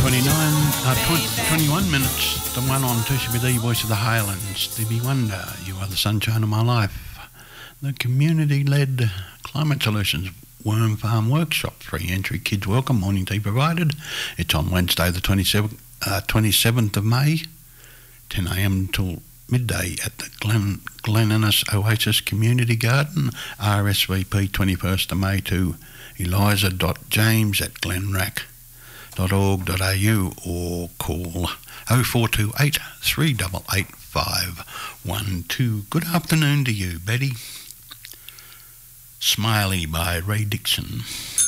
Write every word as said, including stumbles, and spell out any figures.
twenty-nine, uh, twenty, twenty-one minutes, the one on two C B D, Voice of the Highlands, Stevie Wonder, You Are the Sunshine of My Life. The community-led climate solutions worm farm workshop, free entry, kids welcome, morning tea provided. It's on Wednesday the twenty-seventh, uh, twenty-seventh of May, ten a m till midday at the Glen, Glen Innes Oasis Community Garden, R S V P twenty-first of May to eliza dot james at glenrack dot org dot a u or call oh four two eight, three eight eight, five one two. Good afternoon to you, Betty. Smiley by Ray Dixon.